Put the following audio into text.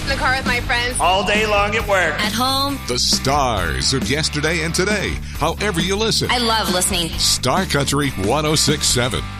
the car with my friends. All day long at work. At home. The stars of yesterday and today. However you listen. I love listening. Star Country 106.7.